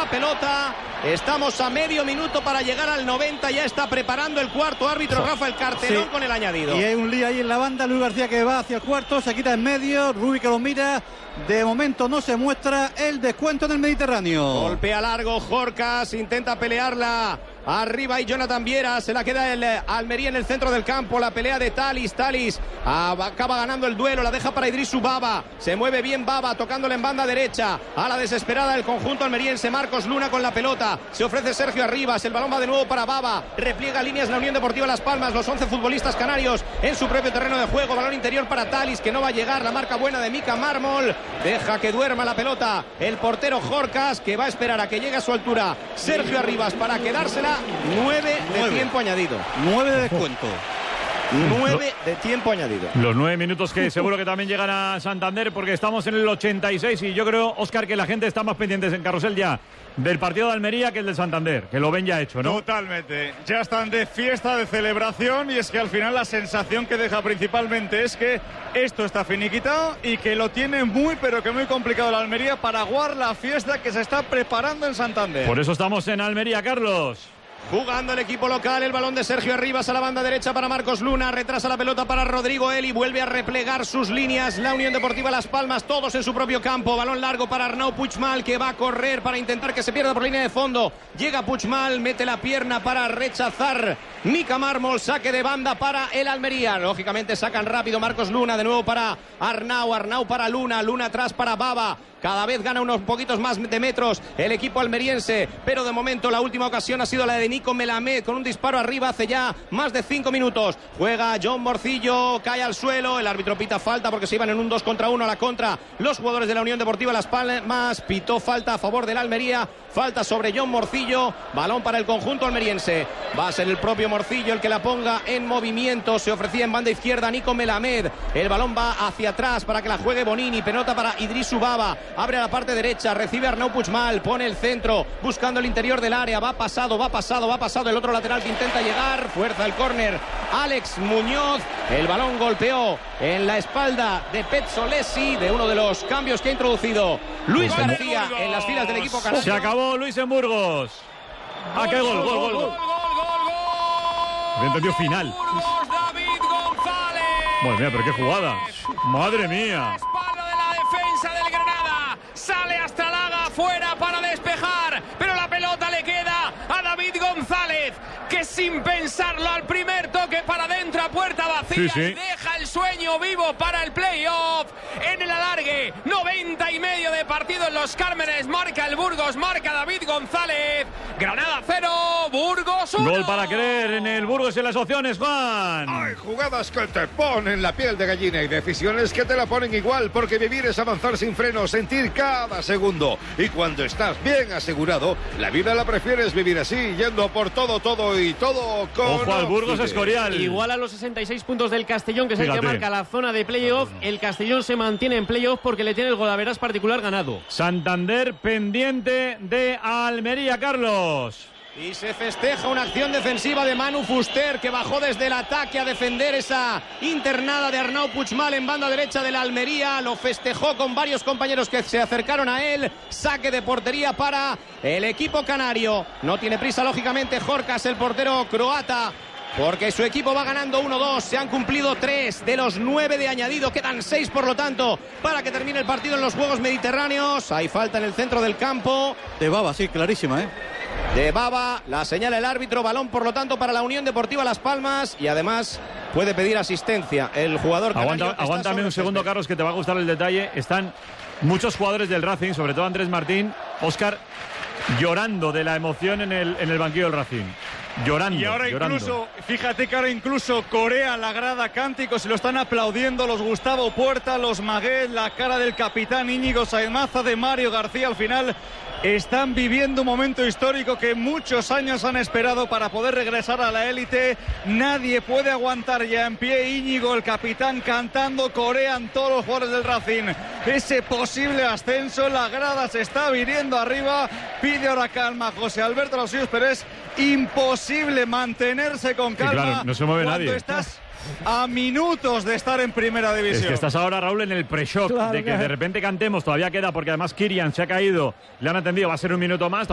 la pelota. Estamos a medio minuto para llegar al 90. Ya está preparando el cuarto árbitro Rafa el cartelón con el añadido. Y hay un lío ahí en la banda. Luis García que va hacia el cuarto, se quita en medio. Rubi que lo mira. De momento no se muestra el descuento en el Mediterráneo. Golpea largo Jorcas, intenta pelearla. Arriba y Jonathan Viera, se la queda el Almería en el centro del campo. La pelea de Talis acaba ganando el duelo, la deja para Idrisu Baba. Se mueve bien Baba, tocándole en banda derecha. A la desesperada del conjunto almeriense. Marcos Luna con la pelota. Se ofrece Sergio Arribas, el balón va de nuevo para Baba. Repliega líneas la Unión Deportiva Las Palmas. Los 11 futbolistas canarios en su propio terreno de juego. Balón interior para Talis, que no va a llegar. La marca buena de Mika Mármol. Deja que duerma la pelota el portero Jorcas, que va a esperar a que llegue a su altura Sergio Arribas para quedársela. 9 de tiempo añadido. 9 de descuento. 9 de tiempo añadido. Los 9 minutos que seguro que también llegan a Santander, porque estamos en el 86 y yo creo, Óscar, que la gente está más pendiente en Carrusel ya del partido de Almería que el del Santander, que lo ven ya hecho, ¿no? Totalmente. Ya están de fiesta, de celebración, y es que al final la sensación que deja principalmente es que esto está finiquitado y que lo tiene muy, pero que muy complicado la Almería para aguar la fiesta que se está preparando en Santander. Por eso estamos en Almería, Carlos. Jugando el equipo local, el balón de Sergio Arribas a la banda derecha para Marcos Luna, retrasa la pelota para Rodrigo Eli, vuelve a replegar sus líneas la Unión Deportiva Las Palmas, todos en su propio campo. Balón largo para Arnau Puigmal, que va a correr para intentar que se pierda por línea de fondo. Llega Puigmal, mete la pierna para rechazar Mika Mármol, saque de banda para el Almería. Lógicamente sacan rápido Marcos Luna, de nuevo para Arnau para Luna atrás para Baba. Cada vez gana unos poquitos más de metros el equipo almeriense, pero de momento la última ocasión ha sido la de Nico Melamed con un disparo arriba hace ya más de 5 minutos. Juega John Morcillo, cae al suelo, el árbitro pita falta porque se iban en un 2 contra 1 a la contra los jugadores de la Unión Deportiva Las Palmas. Pitó falta a favor del Almería, falta sobre John Morcillo, balón para el conjunto almeriense. Va a ser el propio Morcillo el que la ponga en movimiento, se ofrecía en banda izquierda Nico Melamed, el balón va hacia atrás para que la juegue Bonini, pelota para Idrisu Baba. Abre a la parte derecha, recibe Arnau Puigmal, pone el centro, buscando el interior del área, va pasado el otro lateral que intenta llegar, fuerza el córner Alex Muñoz, el balón golpeó en la espalda de Pezzolesi, de uno de los cambios que ha introducido Luis García en las filas del equipo canario. Se acabó Luis en Burgos. ¡Qué gol! Había entendido final. Burgos, David González. Bueno, mira, pero qué jugada. Madre mía. Espalda de la defensa del Granada. Sale hasta Laga, fuera para despejar, pero la pelota le queda a David González, que sin pensarlo al primer toque para adentro a puerta vacía, sí. Y deja el sueño vivo para el playoff. En el alargue, 90 y medio de partido en Los Cármenes, marca el Burgos, marca David González. Granada 0, Burgos 1. Gol para creer en el Burgos en las opciones, Juan. Hay jugadas que te ponen la piel de gallina y decisiones que te la ponen igual, porque vivir es avanzar sin freno, sentir cada segundo. Y cuando estás bien asegurado, la vida la prefieres vivir así, yendo por todo y todo con... Ojo al Burgos Escorial. Igual a los 66 puntos del Castellón, que es el que marca la zona de playoff. El Castellón se mantiene en playoff porque le tiene el golaveras particular ganado. Santander pendiente de Almería, Carlos. Y se festeja una acción defensiva de Manu Fuster, que bajó desde el ataque a defender esa internada de Arnau Puigmal en banda derecha de la Almería. Lo festejó con varios compañeros que se acercaron a él. Saque de portería para el equipo canario. No tiene prisa, lógicamente, Jorcas, el portero croata, porque su equipo va ganando 1-2. Se han cumplido 3 de los 9 de añadido. Quedan 6, por lo tanto, para que termine el partido en los Juegos Mediterráneos. Hay falta en el centro del campo. De Baba, sí, clarísima, De Baba, la señala el árbitro. Balón, por lo tanto, para la Unión Deportiva Las Palmas. Y además puede pedir asistencia el jugador canario. Aguántame un segundo, Carlos, que te va a gustar el detalle. Están muchos jugadores del Racing, sobre todo Andrés Martín, Óscar, llorando de la emoción en el banquillo del Racing. Llorando. Y ahora incluso, fíjate que ahora incluso Corea, la grada, cánticos, y lo están aplaudiendo los Gustavo Puerta, los Maguet, la cara del capitán Íñigo Saemaza, de Mario García. Al final están viviendo un momento histórico que muchos años han esperado para poder regresar a la élite. Nadie puede aguantar ya en pie. Íñigo, el capitán, cantando, corean todos los jugadores del Racing ese posible ascenso. La grada se está viniendo arriba, pide ahora calma José Alberto Los Suyos, pero es imposible mantenerse con calma. Claro, no se mueve cuando nadie. Estás a minutos de estar en primera división. Es que estás ahora, Raúl, en el pre-shock, de que de repente cantemos. Todavía queda, porque además Kirian se ha caído, le han atendido, va a ser un minuto más.